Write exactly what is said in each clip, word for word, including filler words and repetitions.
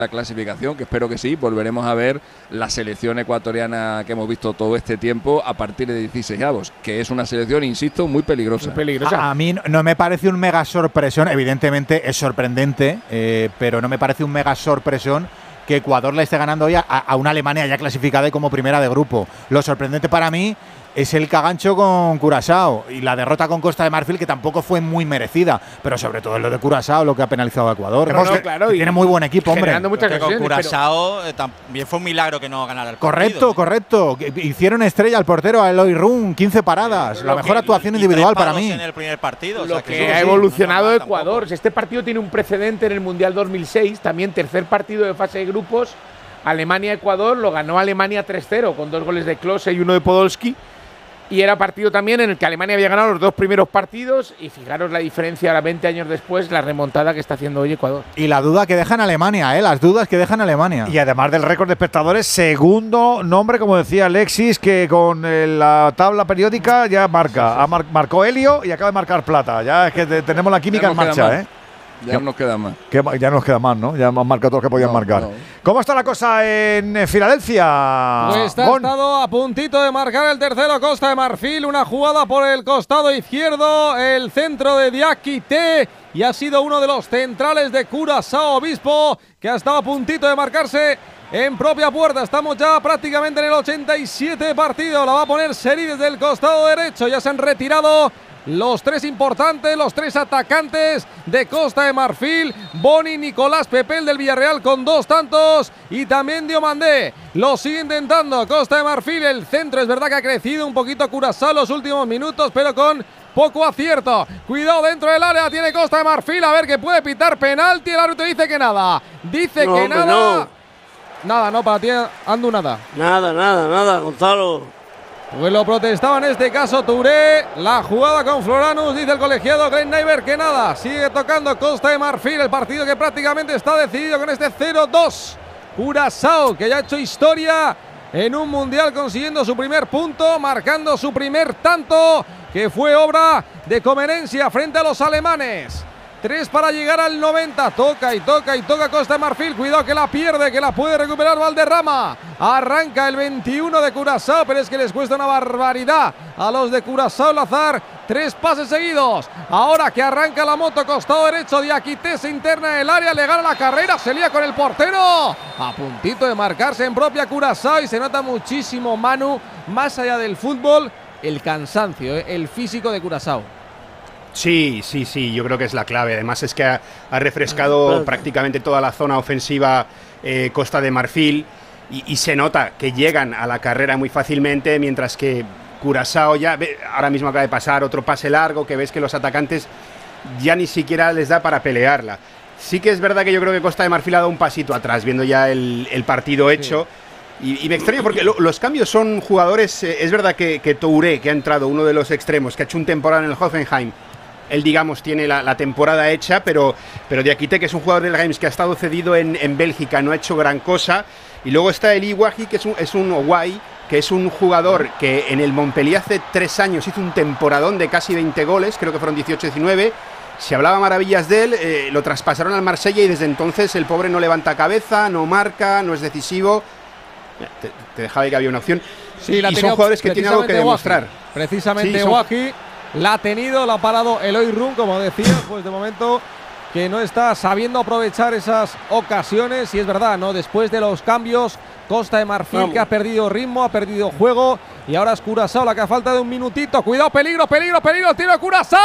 la clasificación, que espero que sí, volveremos a ver la selección ecuatoriana que hemos visto todo este tiempo a partir de dieciseisavos, que es una selección, insisto, muy peligrosa. Muy peligrosa. A, a mí no me parece un mega sorpresón, evidentemente es sorprendente, eh, pero no me parece un mega sorpresón que Ecuador le esté ganando hoy a, a una Alemania ya clasificada y como primera de grupo. Lo sorprendente para mí es el cagancho con Curazao y la derrota con Costa de Marfil, que tampoco fue muy merecida, pero sobre todo es lo de Curazao lo que ha penalizado a Ecuador. Pero no, que, claro, que tiene muy buen equipo, hombre. Muchas con Curazao eh, también fue un milagro que no ganara el correcto, partido. Correcto, correcto. Hicieron estrella al portero, a Eloy Run, quince paradas, eh, la mejor que, actuación individual para mí. En el primer partido, lo o sea, que, que ha sí, evolucionado no Ecuador. Si este partido tiene un precedente en el Mundial dos mil seis, también tercer partido de fase de grupos, Alemania-Ecuador, lo ganó Alemania tres cero con dos goles de Klose y uno de Podolski. Y era partido también en el que Alemania había ganado los dos primeros partidos. Y fijaros la diferencia ahora veinte años después, la remontada que está haciendo hoy Ecuador. Y la duda que deja en Alemania, ¿eh? Las dudas que deja en Alemania. Y además del récord de espectadores, segundo nombre, como decía Alexis, que con eh, la tabla periódica ya marca. Sí, sí, sí. Mar marcó Helio y acaba de marcar plata. Ya es que te, tenemos la química en marcha, ¿eh? Ya nos queda más. Que ya nos queda más, ¿no? Ya hemos marcado todos los que podían no, marcar. No. ¿Cómo está la cosa en Filadelfia? Pues ha estado a puntito de marcar el tercero Costa de Marfil. Una jugada por el costado izquierdo. El centro de Diakité. Y ha sido uno de los centrales de Curazao Obispo, que ha estado a puntito de marcarse en propia puerta. Estamos ya prácticamente en el ochenta y siete partido. La va a poner Seri desde el costado derecho. Ya se han retirado los tres importantes, los tres atacantes de Costa de Marfil. Boni, Nicolás Pepel del Villarreal con dos tantos. Y también Diomandé. Lo sigue intentando Costa de Marfil. El centro es verdad que ha crecido un poquito Curazao los últimos minutos, pero con poco acierto. Cuidado dentro del área. Tiene Costa de Marfil. A ver que puede pitar penalti. El árbitro dice que nada. Dice no, que hombre, nada. No. Nada, no, para ti, Andu, nada. Nada, nada, nada, Gonzalo. Pues lo protestaba en este caso Touré. La jugada con Floranus, dice el colegiado Glenn Neiber que nada. Sigue tocando Costa de Marfil. El partido que prácticamente está decidido con este cero dos. Curazao, que ya ha hecho historia en un mundial consiguiendo su primer punto, marcando su primer tanto, que fue obra de Comenencia frente a los alemanes. Tres para llegar al noventa. Toca y toca y toca Costa de Marfil. Cuidado que la pierde, que la puede recuperar Valderrama. Arranca el veintiuno de Curazao, pero es que les cuesta una barbaridad a los de Curazao Lazar. Tres pases seguidos. Ahora que arranca la moto, costado derecho. Diakité se interna en el área, le gana la carrera, se lía con el portero. A puntito de marcarse en propia Curazao y se nota muchísimo, Manu, más allá del fútbol, el cansancio, ¿eh? El físico de Curazao. Sí, sí, sí, yo creo que es la clave. Además es que ha, ha refrescado prácticamente toda la zona ofensiva eh, Costa de Marfil y, y se nota que llegan a la carrera muy fácilmente, mientras que Curazao ya, ahora mismo acaba de pasar otro pase largo que ves que los atacantes ya ni siquiera les da para pelearla. Sí que es verdad que yo creo que Costa de Marfil ha dado un pasito atrás, viendo ya el, el partido hecho. Sí. Y, y me extraña porque lo, los cambios son jugadores, eh, es verdad que, que Touré, que ha entrado, uno de los extremos, que ha hecho un temporada en el Hoffenheim, él, digamos, tiene la, la temporada hecha, pero, pero Diakité, que es un jugador del Reims que ha estado cedido en, en Bélgica, no ha hecho gran cosa. Y luego está el Iwahi, que es un, es un Owai, que es un jugador que en el Montpellier hace tres años hizo un temporadón de casi veinte goles, creo que fueron dieciocho diecinueve. Se hablaba maravillas de él, eh, lo traspasaron al Marsella y desde entonces el pobre no levanta cabeza, no marca, no es decisivo. Te, te dejaba que había una opción. Sí, la y son jugadores que tienen algo que demostrar. Precisamente sí, son... Iwahi la ha tenido, la ha parado Eloy Run, como decía, pues de momento que no está sabiendo aprovechar esas ocasiones. Y es verdad, ¿no? Después de los cambios, Costa de Marfil, Vamos. que ha perdido ritmo, ha perdido juego. Y ahora es Curazao la que a falta de un minutito. Cuidado, peligro, peligro, peligro. Tiro de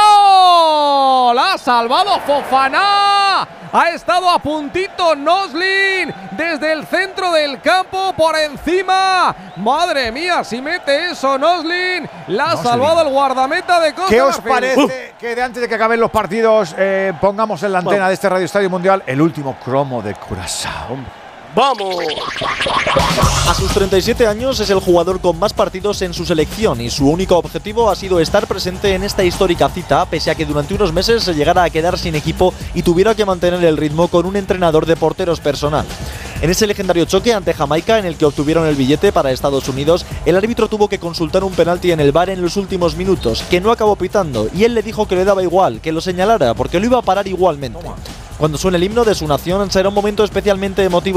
Curazao. La ha salvado Fofana. Ha estado a puntito Noslin desde el centro del campo por encima. Madre mía, si mete eso Noslin. La ha Noslin. salvado el guardameta de Costa. ¿Qué os parece uh. que de antes de que acaben los partidos eh, pongamos en la antena bueno. de este Radio Estadio Mundial el último cromo de Curazao? ¡Vamos! A sus treinta y siete años es el jugador con más partidos en su selección y su único objetivo ha sido estar presente en esta histórica cita, pese a que durante unos meses se llegara a quedar sin equipo y tuviera que mantener el ritmo con un entrenador de porteros personal. En ese legendario choque ante Jamaica, en el que obtuvieron el billete para Estados Unidos, el árbitro tuvo que consultar un penalti en el V A R en los últimos minutos, que no acabó pitando, y él le dijo que le daba igual, que lo señalara, porque lo iba a parar igualmente. Cuando suene el himno de su nación será un momento especialmente emotivo